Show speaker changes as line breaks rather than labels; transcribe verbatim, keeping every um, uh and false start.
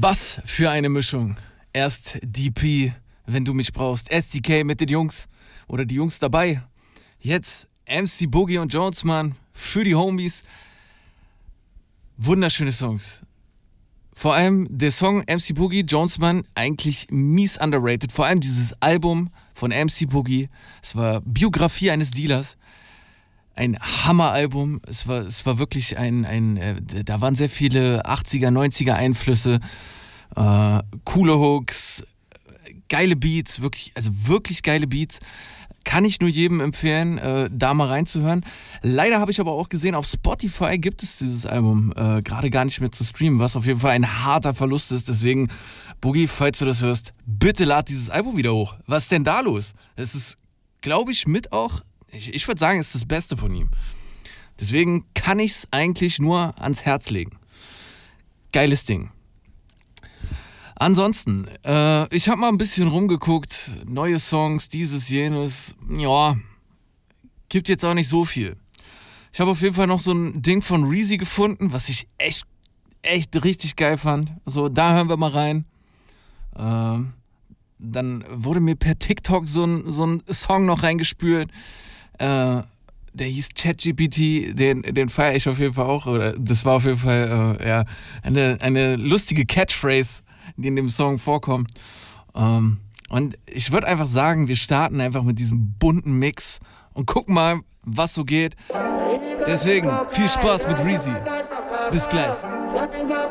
Was für eine Mischung. Erst D P, wenn du mich brauchst. S D K mit den Jungs oder die Jungs dabei. Jetzt M C Boogie und Jones, Mann, für die Homies. Wunderschöne Songs. Vor allem der Song M C Boogie, Jones, Mann, eigentlich mies underrated. Vor allem dieses Album von M C Boogie. Es war Biografie eines Dealers. Ein Hammeralbum. Es war, es war wirklich ein, ein äh, da waren sehr viele achtziger, neunziger Einflüsse, äh, coole Hooks, geile Beats, wirklich, also wirklich geile Beats. Kann ich nur jedem empfehlen, äh, da mal reinzuhören. Leider habe ich aber auch gesehen, auf Spotify gibt es dieses Album äh, gerade gar nicht mehr zu streamen, was auf jeden Fall ein harter Verlust ist. Deswegen, Boogie, falls du das hörst, bitte lad dieses Album wieder hoch. Was ist denn da los? Es ist, glaube ich, mit auch Ich, ich würde sagen, es ist das Beste von ihm. Deswegen kann ich es eigentlich nur ans Herz legen. Geiles Ding. Ansonsten, äh, ich habe mal ein bisschen rumgeguckt. Neue Songs, dieses, jenes. Ja, gibt jetzt auch nicht so viel. Ich habe auf jeden Fall noch so ein Ding von Reezy gefunden, was ich echt, echt richtig geil fand. Also da hören wir mal rein. Ähm, dann wurde mir per TikTok so ein, so ein Song noch reingespült. Äh, der hieß ChatGPT, den, den feiere ich auf jeden Fall auch. Oder das war auf jeden Fall äh, ja, eine, eine lustige Catchphrase, die in dem Song vorkommt. Ähm, und ich würde einfach sagen, wir starten einfach mit diesem bunten Mix und gucken mal, was so geht. Deswegen viel Spaß mit Reezy. Bis gleich.